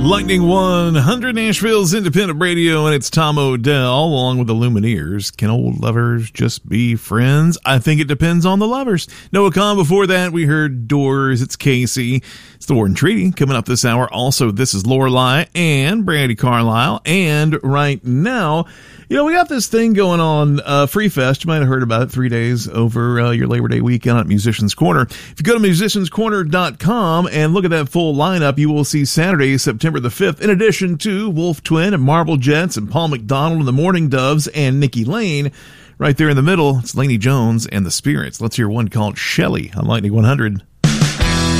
Lightning 100, Nashville's independent radio, and it's Tom Odell along with the Lumineers. Can old lovers just be friends? I think it depends on the lovers. Noah Kahn. Before that, we heard Doors. It's Casey. It's the War and Treaty coming up this hour. Also, this is Lorelei and Brandy Carlisle. And right now, we got this thing going on, Free Fest. You might have heard about it, 3 days over your Labor Day weekend at Musicians Corner. If you go to musicianscorner.com and look at that full lineup, you will see Saturday, September the 5th, in addition to Wolf Twin and Marble Jets and Paul McDonald and the Morning Doves and Nikki Lane. Right there in the middle, it's Laney Jones and the Spirits. Let's hear one called Shelley on Lightning 100.